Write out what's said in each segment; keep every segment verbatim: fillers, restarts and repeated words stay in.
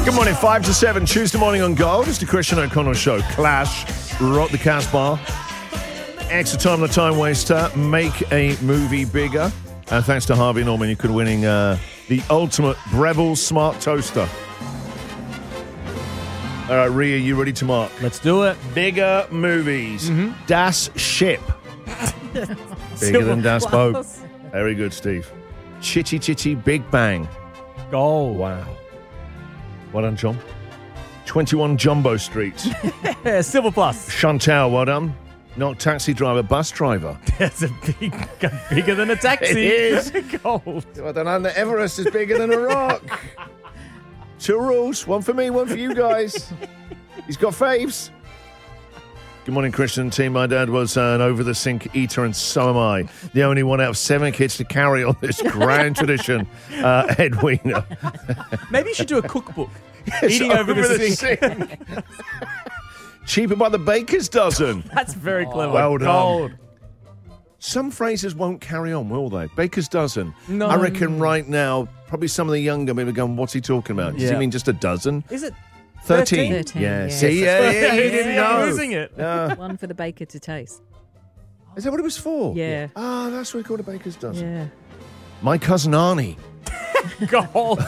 Good morning, five to seven, Tuesday morning on Gold. It's the Christian O'Connell Show. Clash, Rock the Casbah. Extra time on the time waster. Make a movie bigger. And thanks to Harvey Norman, you could winning uh, the ultimate Breville Smart Toaster. All right, Rhea, you ready to mark? Let's do it. Bigger movies. Mm-hmm. Das Ship. Bigger than Das Boat. Very good, Steve. Chitty Chitty Big Bang. Goal. Wow. Well done, John. twenty-one Jumbo Street. Silver Plus. Chantal, well done. Not taxi driver, bus driver. That's a big, bigger than a taxi. It is. Gold. Well done, and the Everest is bigger than a rock. Two rules. One for me, one for you guys. He's got faves. Good morning, Christian team. My dad was uh, an over-the-sink eater, and so am I. The only one out of seven kids to carry on this grand tradition, uh, Edwina. Maybe you should do a cookbook. Yes, Eating over, over the, the sink. sink. Cheaper by the baker's dozen. That's very clever. Well done. Gold. Some phrases won't carry on, will they? Baker's dozen. No. I reckon right now, probably some of the younger maybe going, what's he talking about? Does yeah. he mean just a dozen? Is it? Thirteen. Thirteen. Yeah. Yeah. See, yeah, yeah, you didn't Yeah, know. I'm losing it. Uh, One for the baker to taste. is that what it was for? Yeah. Ah, oh, that's what we called a baker's dozen. Yeah. My cousin Arnie. Gold.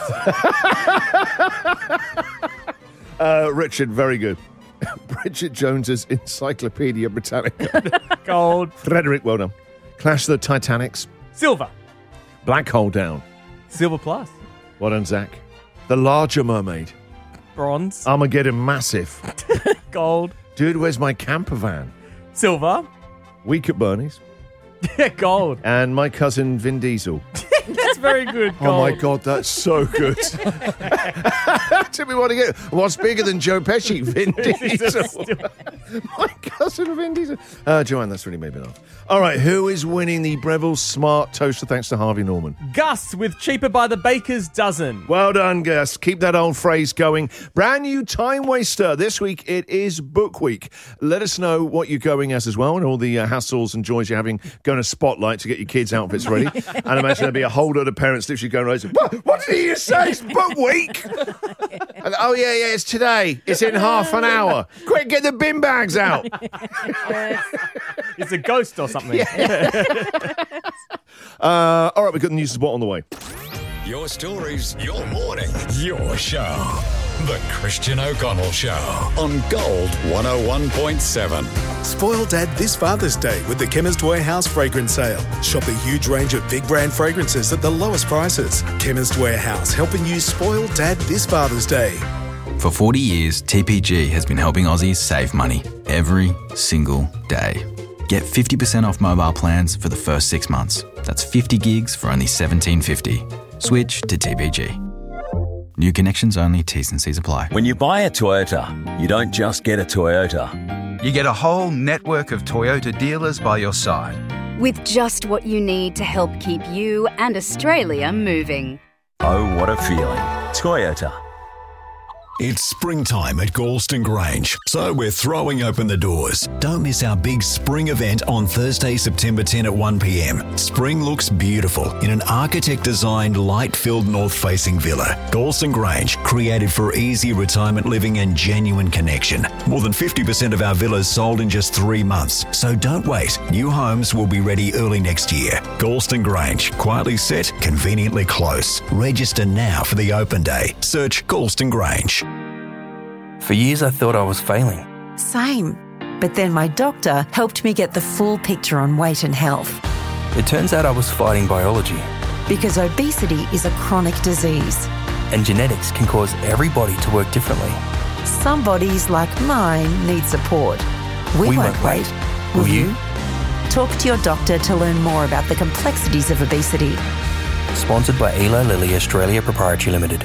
uh, Richard, very good. Bridget Jones's Encyclopedia Britannica. Gold. Frederick, well done. Clash of the Titanics. Silver. Black Hole Down. Silver Plus. Well done, Zach. The Larger Mermaid. Bronze. Armageddon Massive. Gold. Dude, where's my camper van? Silver. Week at Bernie's. Gold. And my cousin Vin Diesel. That's very good. Gold. Oh my God, that's so good. Tell me what to get. What's bigger than Joe Pesci? Vin Diesel. My cousin Vin Diesel. Uh, Joanne, that's really made me laugh. All right, who is winning the Breville Smart Toaster thanks to Harvey Norman? Gus with Cheaper by the Baker's Dozen. Well done, Gus. Keep that old phrase going. Brand new time waster. This week it is Book Week. Let us know what you're going as as well and all the uh, hassles and joys you're having going to Spotlight to get your kids' outfits ready. And I imagine there'll be a whole lot of parents literally going around saying, what, what did he just say? It's Book Week. And, oh, yeah, yeah, it's today. It's in half an hour. Quick, get the bin bags out. It's a ghost or something. uh, all right, we've got the news spot on the way. Your stories, your morning, your show. The Christian O'Connell Show on Gold one oh one point seven. Spoil Dad this Father's Day with the Chemist Warehouse Fragrance Sale. Shop a huge range of big brand fragrances at the lowest prices. Chemist Warehouse, helping you spoil Dad this Father's Day. For forty years, T P G has been helping Aussies save money every single day. Get fifty percent off mobile plans for the first six months. That's fifty gigs for only seventeen fifty. Switch to T P G. New connections only, T's and C's apply. When you buy a Toyota, you don't just get a Toyota. You get a whole network of Toyota dealers by your side. With just what you need to help keep you and Australia moving. Oh, what a feeling. Toyota. It's springtime at Galston Grange, so we're throwing open the doors. Don't miss our big spring event on Thursday, September tenth at one p.m. Spring looks beautiful in an architect-designed, light-filled north-facing villa. Galston Grange, created for easy retirement living and genuine connection. More than fifty percent of our villas sold in just three months, so don't wait. New homes will be ready early next year. Galston Grange, quietly set, conveniently close. Register now for the open day. Search Galston Grange. For years I thought I was failing. Same. But then my doctor helped me get the full picture on weight and health. It turns out I was fighting biology. Because obesity is a chronic disease. And genetics can cause every body to work differently. Some bodies, like mine, need support. We, we won't, won't wait. wait. Will, Will you? you? Talk to your doctor to learn more about the complexities of obesity. Sponsored by Eli Lilly Australia Proprietary Limited.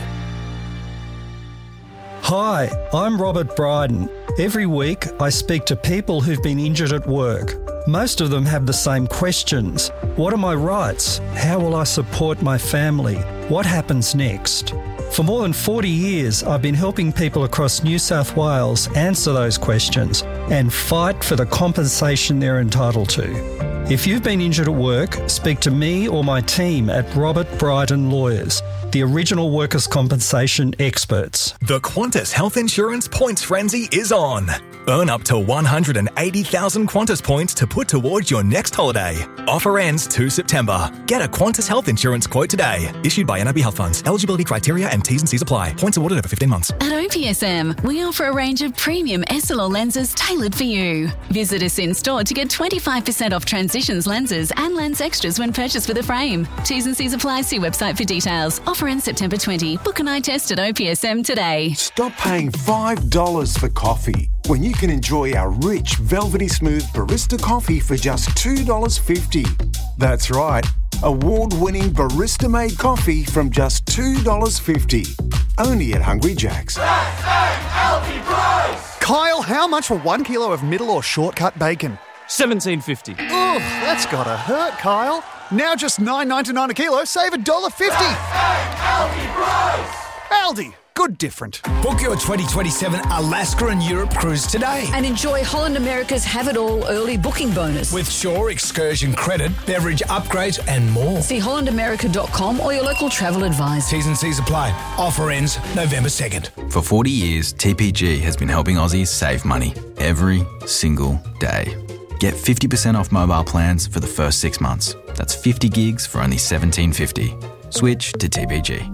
Hi, I'm Robert Bryden. Every week I speak to people who've been injured at work. Most of them have the same questions. What are my rights? How will I support my family? What happens next? For more than forty years, I've been helping people across New South Wales answer those questions and fight for the compensation they're entitled to. If you've been injured at work, speak to me or my team at Robert Bryden Lawyers, the original workers' compensation experts. The Qantas Health Insurance Points Frenzy is on. Earn up to one hundred eighty thousand Qantas points to put towards your next holiday. Offer ends the second of September. Get a Qantas Health Insurance quote today. Issued by N I B Health Funds. Eligibility criteria and T's and C's apply. Points awarded over fifteen months. At O P S M, we offer a range of premium S L R lenses tailored for you. Visit us in store to get twenty-five percent off Transitions lenses and lens extras when purchased with a frame. T's and C's apply. See website for details. Offer ends September twentieth. Book an eye test at O P S M today. Stop paying five dollars for coffee when you can enjoy our rich, velvety smooth barista coffee for just two dollars fifty. That's right, award-winning barista-made coffee from just two dollars fifty. Only at Hungry Jack's. That's a healthy price! Kyle, how much for one kilo of middle or shortcut bacon? seventeen fifty. Oh, that's gotta hurt, Kyle. Now just nine ninety-nine a kilo, save one dollar fifty. That's a healthy price! Aldi, good different. Book your twenty twenty-seven Alaska and Europe cruise today. And enjoy Holland America's Have It All early booking bonus. With Shore excursion credit, beverage upgrades and more. See holland america dot com or your local travel advisor. T's and C's apply. Offer ends November second. For forty years, T P G has been helping Aussies save money every single day. Get fifty percent off mobile plans for the first six months. That's fifty gigs for only seventeen fifty. Switch to T P G.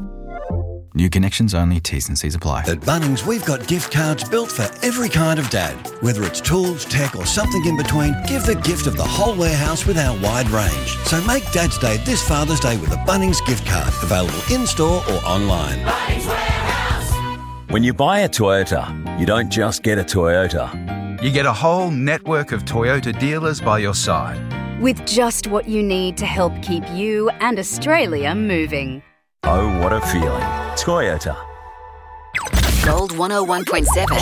New connections only, T's and C's apply. At Bunnings, we've got gift cards built for every kind of dad. Whether it's tools, tech or something in between, give the gift of the whole warehouse with our wide range. So make Dad's Day this Father's Day with a Bunnings gift card. Available in-store or online. Bunnings Warehouse. When you buy a Toyota, you don't just get a Toyota. You get a whole network of Toyota dealers by your side. With just what you need to help keep you and Australia moving. Oh, what a feeling. Toyota. Gold one oh one point seven.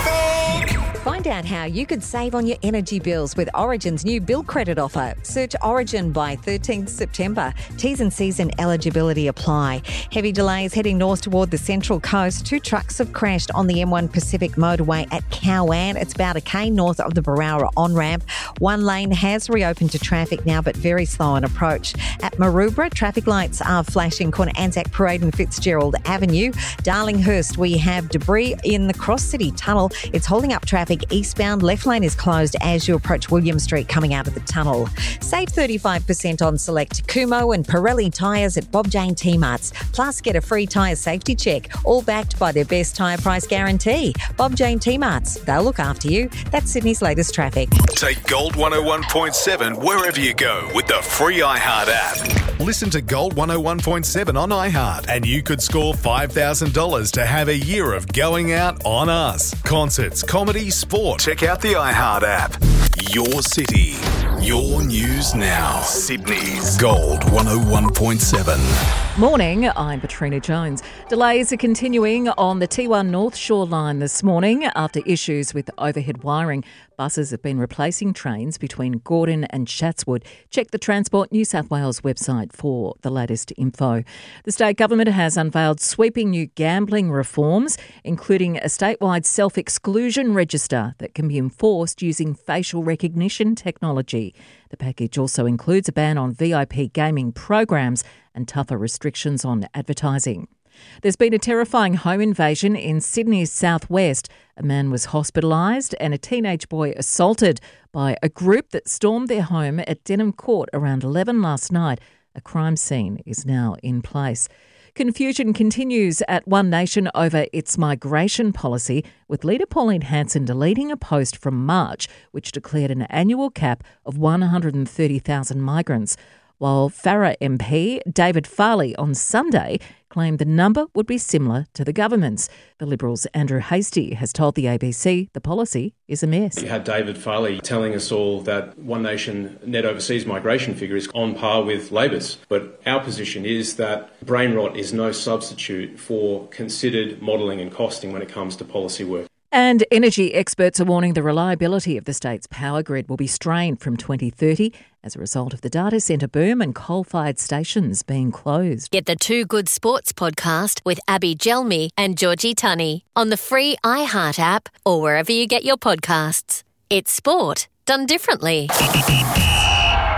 Find out how you could save on your energy bills with Origin's new bill credit offer. Search Origin by thirteenth of September. T's and C's and eligibility apply. Heavy delays heading north toward the Central Coast. Two trucks have crashed on the M one Pacific motorway at Cowan. It's about a K north of the Barara on-ramp. One lane has reopened to traffic now, but very slow on approach. At Maroubra, traffic lights are flashing corner Anzac Parade and Fitzgerald Avenue. Darlinghurst, we have debris in the Cross City Tunnel. It's holding up traffic eastbound. Left lane is closed as you approach William Street coming out of the tunnel. Save thirty-five percent on select Kumo and Pirelli tyres at Bob Jane T-Marts. Plus, get a free tyre safety check, all backed by their best tyre price guarantee. Bob Jane T-Marts, they'll look after you. That's Sydney's latest traffic. Take Gold one oh one point seven wherever you go with the free iHeart app. Listen to Gold one oh one point seven on iHeart and you could score five thousand dollars to have a year of going out on us. Concerts, comedy, sport. Check out the iHeart app. Your city, your news now. Sydney's Gold one oh one point seven. Morning, I'm Katrina Jones. Delays are continuing on the T one North Shore line this morning after issues with overhead wiring. Buses have been replacing trains between Gordon and Chatswood. Check the Transport New South Wales website for the latest info. The state government has unveiled sweeping new gambling reforms, including a statewide self-exclusion register that can be enforced using facial recognition technology. The package also includes a ban on V I P gaming programs and tougher restrictions on advertising. There's been a terrifying home invasion in Sydney's southwest. A man was hospitalised and a teenage boy assaulted by a group that stormed their home at Denham Court around eleven last night. A crime scene is now in place. Confusion continues at One Nation over its migration policy, with leader Pauline Hanson deleting a post from March which declared an annual cap of one hundred thirty thousand migrants, while Farrer M P David Farley on Sunday claimed the number would be similar to the government's. The Liberals' Andrew Hastie has told the A B C the policy is a mess. You had David Farley telling us all that One Nation net overseas migration figure is on par with Labor's. But our position is that brain rot is no substitute for considered modelling and costing when it comes to policy work. And energy experts are warning the reliability of the state's power grid will be strained from twenty thirty as a result of the data centre boom and coal-fired stations being closed. Get the Two Good Sports podcast with Abby Gelmi and Georgie Tunney on the free iHeart app or wherever you get your podcasts. It's sport done differently.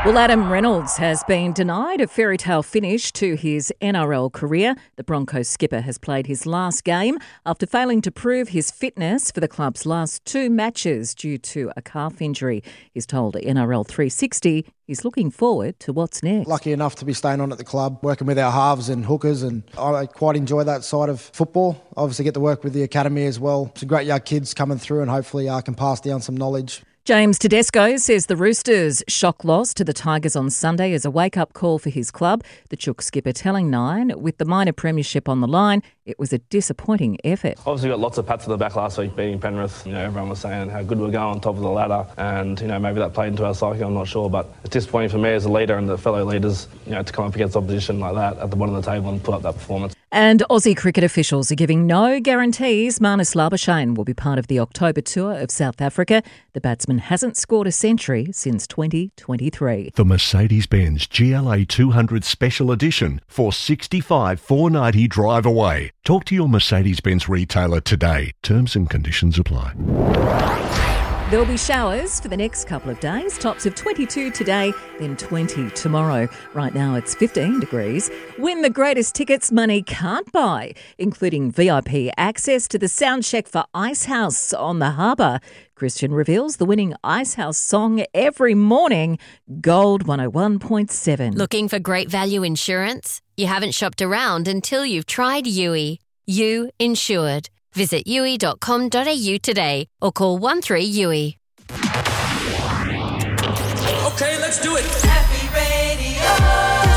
Well, Adam Reynolds has been denied a fairy tale finish to his N R L career. The Broncos skipper has played his last game after failing to prove his fitness for the club's last two matches due to a calf injury. He's told N R L three sixty he's looking forward to what's next. Lucky enough to be staying on at the club, working with our halves and hookers, and I quite enjoy that side of football. Obviously get to work with the academy as well. Some great young kids coming through, and hopefully I uh, can pass down some knowledge. James Tedesco says the Roosters' shock loss to the Tigers on Sunday is a wake-up call for his club. The Chook skipper telling Nine, with the minor premiership on the line, it was a disappointing effort. Obviously got lots of pats to the back last week beating Penrith. You know, everyone was saying how good we're going on top of the ladder, and you know maybe that played into our psyche, I'm not sure, but it's disappointing for me as a leader and the fellow leaders, you know, to come up against opposition like that at the bottom of the table and put up that performance. And Aussie cricket officials are giving no guarantees Marnus Labuschagne will be part of the October tour of South Africa. The batsman hasn't scored a century since twenty twenty-three. The Mercedes-Benz G L A two hundred Special Edition for sixty-five thousand four hundred ninety drive away. Talk to your Mercedes-Benz retailer today. Terms and conditions apply. There'll be showers for the next couple of days. Tops of twenty-two today, then twenty tomorrow. Right now it's fifteen degrees. Win the greatest tickets money can't buy, including V I P access to the sound check for Icehouse on the Harbour. Christian reveals the winning Icehouse song every morning. Gold one oh one point seven. Looking for great value insurance? You haven't shopped around until you've tried U I. You Insured. Visit U I dot com dot a u today or call one three U I. Okay, let's do it. Happy Radio.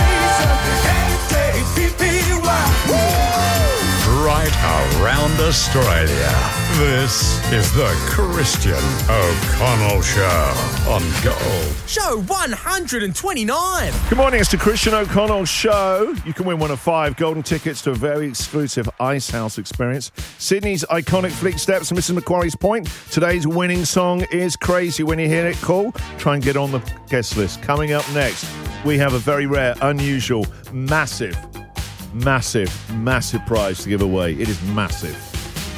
Right around Australia. This is the Christian O'Connell Show on Gold. Show one hundred twenty-nine. Good morning, it's the Christian O'Connell Show. You can win one of five golden tickets to a very exclusive Icehouse experience. Sydney's iconic Fleet Steps and Missus Macquarie's Point. Today's winning song is Crazy. When you hear it, call. Try and get on the guest list. Coming up next, we have a very rare, unusual, massive, massive, massive prize to give away. It is massive.